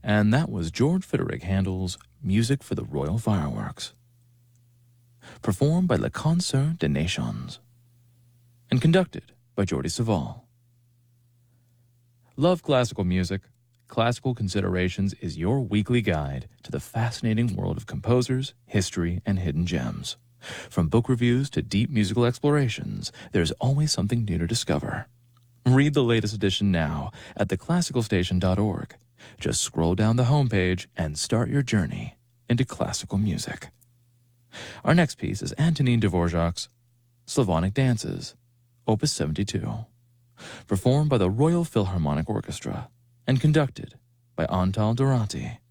And that was George Frederick Handel's Music for the Royal Fireworks, performed by Le Concert des Nations and conducted by Jordi Savall. Love classical music? Classical Considerations is your weekly guide to the fascinating world of composers, history, and hidden gems. From book reviews to deep musical explorations, there's always something new to discover. Read the latest edition now at theclassicalstation.org. Just scroll down the homepage and start your journey into classical music. Our next piece is Antonin Dvorak's Slavonic Dances, Opus 72, performed by the Royal Philharmonic Orchestra and conducted by Antal Dorati.